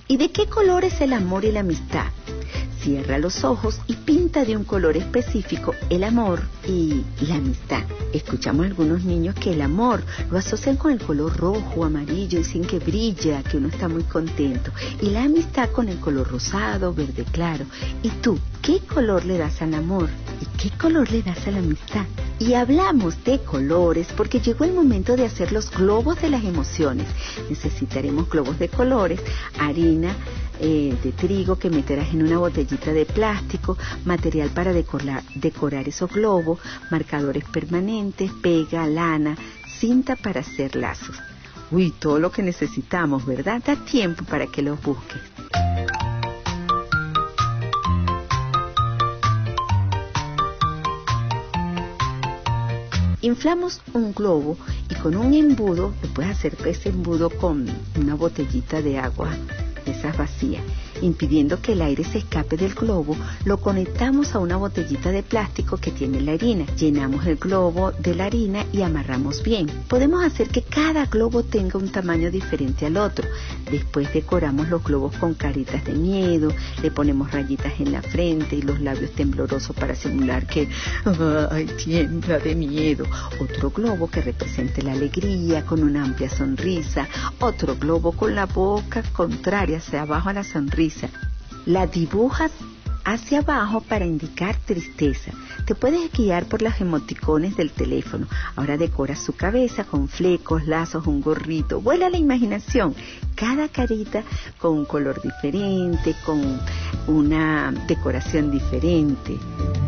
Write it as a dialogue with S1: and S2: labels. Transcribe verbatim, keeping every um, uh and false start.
S1: ¿Y de qué color es el amor y la amistad? Cierra los ojos y pinta de un color específico el amor y la amistad. Escuchamos a algunos niños que el amor lo asocian con el color rojo, amarillo, dicen que brilla, que uno está muy contento. Y la amistad con el color rosado, verde claro. ¿Y tú, qué color le das al amor? ¿Y qué color le das a la amistad? Y hablamos de colores porque llegó el momento de hacer los globos de las emociones. Necesitaremos globos de colores, harina eh, de trigo que meterás en una botellita de plástico, material para decorar, decorar esos globos, marcadores permanentes, pega, lana, cinta para hacer lazos. Uy, todo lo que necesitamos, ¿verdad? Da tiempo para que los busques. Inflamos un globo y con un embudo, le puedes hacer ese embudo con una botellita de agua, de esas vacías, impidiendo que el aire se escape del globo, lo conectamos a una botellita de plástico que tiene la harina. Llenamos el globo de la harina y amarramos bien. Podemos hacer que cada globo tenga un tamaño diferente al otro. Después decoramos los globos con caritas de miedo, le ponemos rayitas en la frente y los labios temblorosos para simular que ¡ay, tiembla de miedo! Otro globo que represente la alegría con una amplia sonrisa. Otro globo con la boca contraria hacia abajo a la sonrisa. La dibujas hacia abajo para indicar tristeza. Te puedes guiar por las emoticones del teléfono. Ahora decora su cabeza con flecos, lazos, un gorrito. Vuela la imaginación. Cada carita con un color diferente, con una decoración diferente.